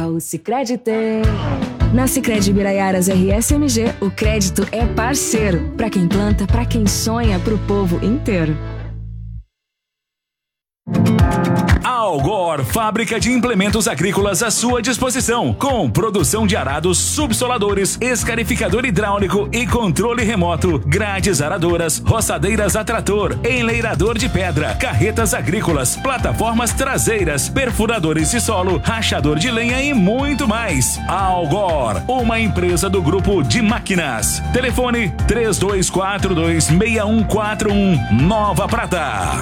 O Sicredi tem. Na Sicredi Ibiraiaras RSMG, o crédito é parceiro. Pra quem planta, pra quem sonha, pro povo inteiro. Algor, fábrica de implementos agrícolas à sua disposição, com produção de arados, subsoladores, escarificador hidráulico e controle remoto, grades aradoras, roçadeiras a trator, enleirador de pedra, carretas agrícolas, plataformas traseiras, perfuradores de solo, rachador de lenha e muito mais. Algor, uma empresa do grupo de máquinas. Telefone 3242-6141, Nova Prata.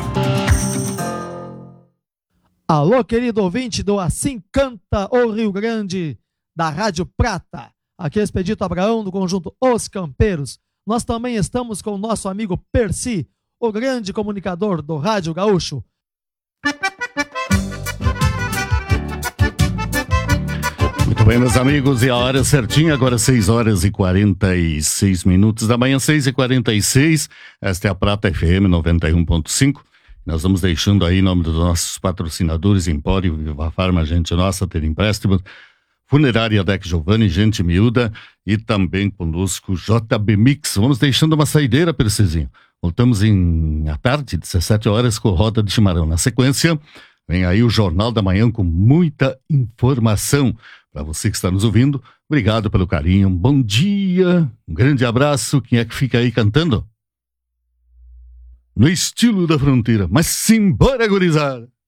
Alô, querido ouvinte do Assim Canta o Rio Grande, da Rádio Prata. Aqui é Expedito Abraão, do conjunto Os Campeiros. Nós também estamos com o nosso amigo Percy, o grande comunicador do Rádio Gaúcho. Muito bem, meus amigos, e a hora certinha, agora 6h46 da manhã, 6h46. Esta é a Prata FM 91.5. Nós vamos deixando aí em nome dos nossos patrocinadores, Empório, Viva Farma, Gente Nossa, Ter Empréstimo, Funerária Deck Giovanni, Gente Miúda e também conosco JB Mix. Vamos deixando uma saideira, Percezinho. Voltamos à tarde, 17 horas, com Roda de Chimarrão. Na sequência, vem aí o Jornal da Manhã com muita informação. Para você que está nos ouvindo, obrigado pelo carinho, um bom dia, um grande abraço. Quem é que fica aí cantando? No estilo da fronteira, mas simbora, gurizada!